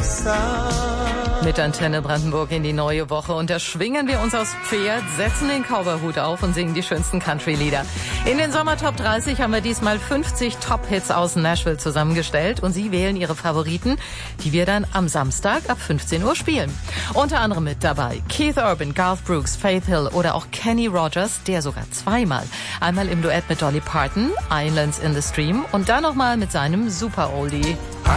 Mit Antenne Brandenburg in die neue Woche und da schwingen wir uns aufs Pferd, setzen den Cowboyhut auf und singen die schönsten Country-Lieder. In den Sommer Top 30 haben wir diesmal 50 Top-Hits aus Nashville zusammengestellt und Sie wählen Ihre Favoriten, die wir dann am Samstag ab 15 Uhr spielen. Unter anderem mit dabei Keith Urban, Garth Brooks, Faith Hill oder auch Kenny Rogers, der sogar zweimal. Einmal im Duett mit Dolly Parton, Islands in the Stream und dann nochmal mit seinem Super-Oldie.